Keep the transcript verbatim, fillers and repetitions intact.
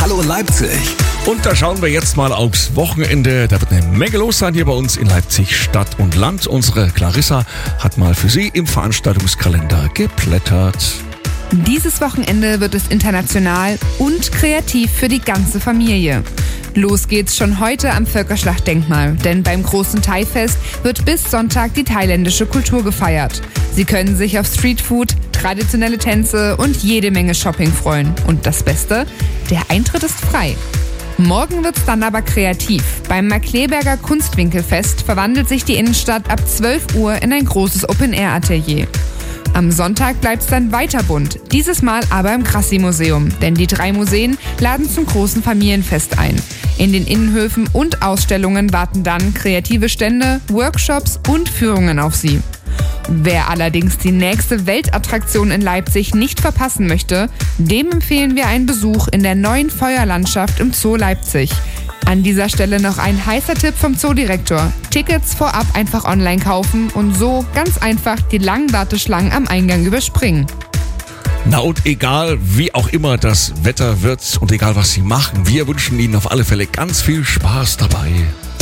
Hallo Leipzig. Und da schauen wir jetzt mal aufs Wochenende. Da wird eine Menge los sein hier bei uns in Leipzig Stadt und Land. Unsere Clarissa hat mal für Sie im Veranstaltungskalender geblättert. Dieses Wochenende wird es international und kreativ für die ganze Familie. Los geht's schon heute am Völkerschlachtdenkmal, denn beim großen Thai-Fest wird bis Sonntag die thailändische Kultur gefeiert. Sie können sich auf Streetfood, traditionelle Tänze und jede Menge Shopping freuen. Und das Beste, der Eintritt ist frei. Morgen wird's dann aber kreativ. Beim Markleberger Kunstwinkelfest verwandelt sich die Innenstadt ab zwölf Uhr in ein großes Open-Air-Atelier. Am Sonntag bleibt's dann weiter bunt, dieses Mal aber im Krassi-Museum, denn die drei Museen laden zum großen Familienfest ein. In den Innenhöfen und Ausstellungen warten dann kreative Stände, Workshops und Führungen auf Sie. Wer allerdings die nächste Weltattraktion in Leipzig nicht verpassen möchte, dem empfehlen wir einen Besuch in der neuen Feuerlandschaft im Zoo Leipzig. An dieser Stelle noch ein heißer Tipp vom Zoodirektor. Tickets vorab einfach online kaufen und so ganz einfach die langen Warteschlangen am Eingang überspringen. Na und egal wie auch immer das Wetter wird und egal was Sie machen, wir wünschen Ihnen auf alle Fälle ganz viel Spaß dabei.